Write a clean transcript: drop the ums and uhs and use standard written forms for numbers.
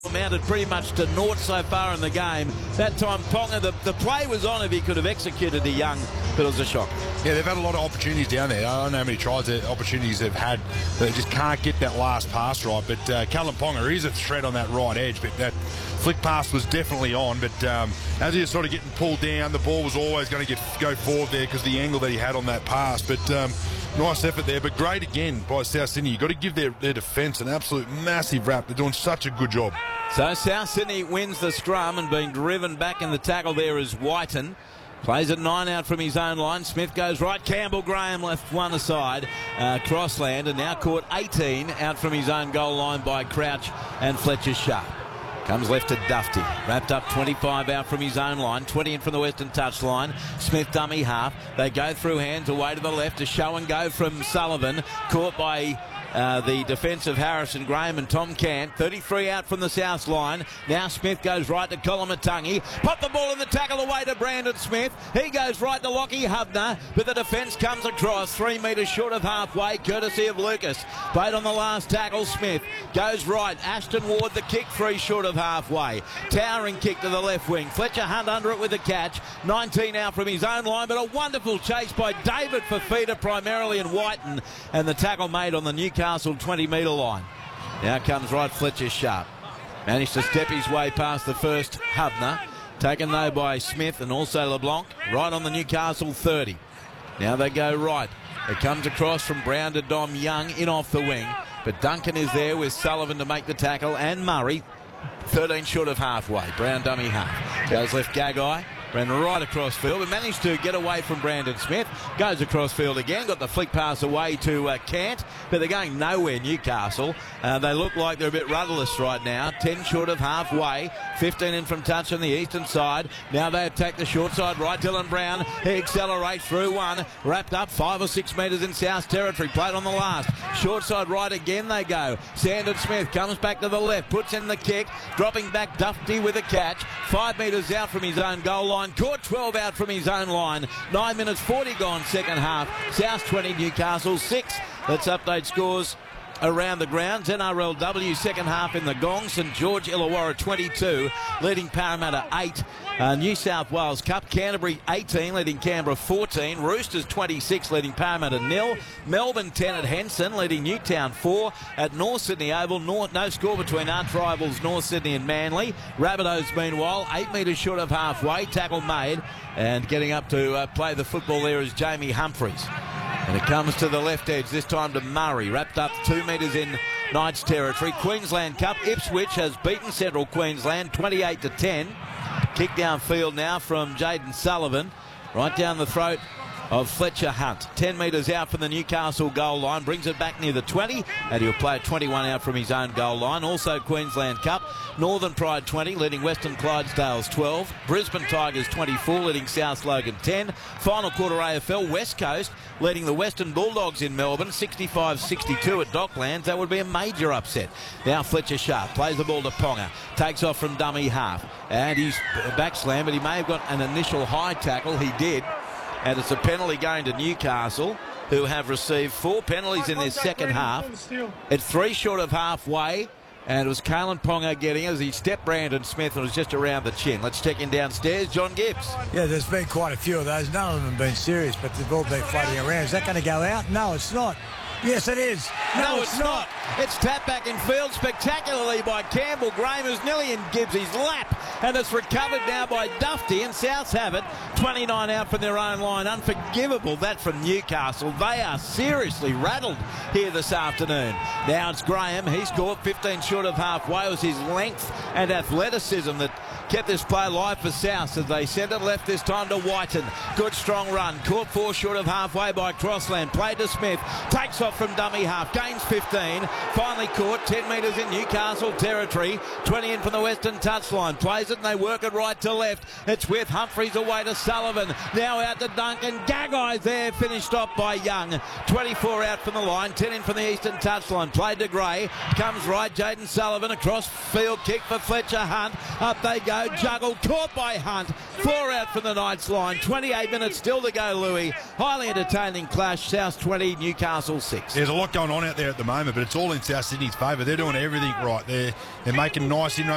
Mounted pretty much to naught so far in the game. That time Ponga, the play was on if he could have executed a Young, but it was a shock. Yeah, they've had a lot of opportunities down there. I don't know how many tries, opportunities they've had. They just can't get that last pass right. But Callum Ponga is a threat on that right edge. But that flick pass was definitely on. But as he was sort of getting pulled down, the ball was always going to go forward there because the angle that he had on that pass. But nice effort there. But great again by South Sydney. You've got to give their defence an absolute massive rap. They're doing such a good job. So South Sydney wins the scrum, and being driven back in the tackle there is Whiten. Plays it 9 out from his own line. Smith goes right. Campbell Graham left one aside. Crossland, and now caught 18 out from his own goal line by Crouch and Fletcher Sharp. Comes left to Dufty. Wrapped up 25 out from his own line. 20 in from the western touchline. Smith dummy half. They go through hands away to the left. To show and go from Sullivan. Caught by the defence of Harrison Graham and Tom Cant. 33 out from the south line. Now Smith goes right to Colomatungi. Pop the ball in the tackle away to Brandon Smith. He goes right to Lockie Hubner, but the defence comes across 3 metres short of halfway, courtesy of Lucas. Played on the last tackle. Smith goes right. Ashton Ward the kick 3 short of halfway. Towering kick to the left wing. Fletcher Hunt under it with a catch. 19 out from his own line, but a wonderful chase by David Fafita primarily and Whiten, and the tackle made on the Newcastle 20-metre line. Now comes right Fletcher Sharp. Managed to step his way past the first Hubner. Taken though by Smith and also LeBlanc. Right on the Newcastle 30. Now they go right. It comes across from Brown to Dom Young in off the wing. But Duncan is there with Sullivan to make the tackle and Murray. 13 short of halfway. Brown dummy half. Goes left Gagai. Ran right across field, but managed to get away from Brandon Smith. Goes across field again. Got the flick pass away to Cant, but they're going nowhere, Newcastle. They look like they're a bit rudderless right now. 10 short of halfway. 15 in from touch on the eastern side. Now they attack the short side right. Dylan Brown, he accelerates through one. Wrapped up 5 or 6 metres in South territory. Played on the last. Short side right again they go. Sandon Smith comes back to the left. Puts in the kick. Dropping back Dufty with a catch. 5 metres out from his own goal line. Caught 12 out from his own line. 9 minutes 40 gone second half. South 20, Newcastle 6. Let's update scores around the grounds. NRLW second half in the Gong. St George Illawarra 22, leading Parramatta 8. New South Wales Cup, Canterbury 18, leading Canberra 14. Roosters 26, leading Parramatta 0. Melbourne 10 at Henson, leading Newtown 4. At North Sydney Oval, no score between arch rivals North Sydney and Manly. Rabbitohs meanwhile 8 metres short of halfway. Tackle made, and getting up to play the football there is Jamie Humphreys. And it comes to the left edge, this time to Murray. Wrapped up 2 metres in Knights territory. Queensland Cup, Ipswich has beaten Central Queensland 28-10. Kick downfield now from Jaden Sullivan. Right down the throat of Fletcher Hunt. 10 metres out from the Newcastle goal line. Brings it back near the 20. And he'll play 21 out from his own goal line. Also Queensland Cup. Northern Pride 20, leading Western Clydesdales 12. Brisbane Tigers 24, leading South Logan 10. Final quarter AFL, West Coast leading the Western Bulldogs in Melbourne 65-62 at Docklands. That would be a major upset. Now Fletcher Sharp plays the ball to Ponga. Takes off from dummy half. And he's back slam, but he may have got an initial high tackle. He did. And it's a penalty going to Newcastle, who have received 4 penalties in their second half. It's 3 short of halfway, and it was Kalen Ponga getting as he stepped Brandon Smith and was just around the chin. Let's check in downstairs. John Gibbs. Yeah, there's been quite a few of those. None of them have been serious, but they've all been floating around. Is that going to go out? No, it's not. Yes, it is. No, it's not. It's tapped back in field spectacularly by Campbell Graham, who's nearly in Gibbs' lap. And it's recovered now by Dufty, and Souths have it. 29 out from their own line. Unforgivable, that from Newcastle. They are seriously rattled here this afternoon. Now it's Graham. He scored 15 short of halfway. It was his length and athleticism that kept this play live for South as they send it left this time to Whiten. Good strong run. Caught 4 short of halfway by Crossland. Played to Smith. Takes off from dummy half. Gains 15. Finally caught 10 metres in Newcastle territory. 20 in from the western touchline. Plays it and they work it right to left. It's with Humphreys away to Sullivan. Now out to Duncan. Gagai's there. Finished off by Young. 24 out from the line. 10 in from the eastern touchline. Played to Gray. Comes right. Jaden Sullivan. Across field kick for Fletcher Hunt. Up they go. Juggled. Caught by Hunt. 4 out from the Knights line. 28 minutes still to go, Louis. Highly entertaining clash. South 20, Newcastle 6. There's a lot going on out there at the moment, but it's all in South Sydney's favour. They're doing everything right. They're making nice inroads.